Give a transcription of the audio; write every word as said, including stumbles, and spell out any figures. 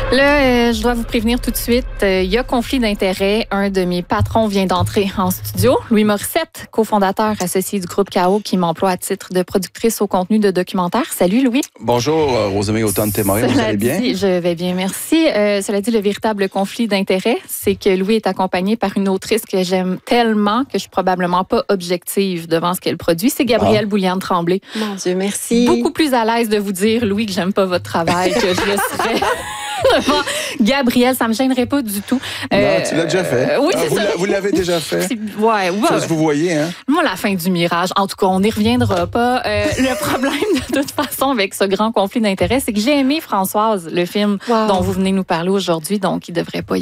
Là, euh, je dois vous prévenir tout de suite, euh, il y a conflit d'intérêts. Un de mes patrons vient d'entrer en studio. Louis Morissette, cofondateur associé du groupe K O, qui m'emploie à titre de productrice au contenu de documentaire. Salut Louis. Bonjour, euh, Rosemée Autante-Témorin, vous allez bien? Dit, je vais bien, merci. Euh, cela dit, le véritable conflit d'intérêts, c'est que Louis est accompagné par une autrice que j'aime tellement que je suis probablement pas objective devant ce qu'elle produit. C'est Gabrielle ah. Bouliane-Tremblay. Mon Dieu, merci. Beaucoup plus à l'aise de vous dire, Louis, que j'aime pas votre travail que je le serais. Gabrielle, ça me gênerait pas du tout. Non, euh, tu l'as déjà fait. Euh, oui, ah, c'est vous, ça. vous l'avez déjà fait. C'est, ouais, ouais. Ça, vous voyez, hein? Moi, la fin du mirage. En tout cas, on n'y reviendra pas. Euh, le problème, de toute façon, avec ce grand conflit d'intérêts, c'est que j'ai aimé Françoise, le film wow. dont vous venez nous parler aujourd'hui, donc il devrait pas y